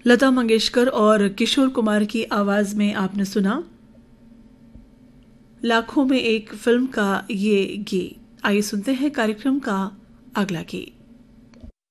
लता मंगेशकर और किशोर कुमार की आवाज में आपने सुना लाखों में एक फिल्म का ये गीत। आइए सुनते हैं कार्यक्रम का अगला गीत।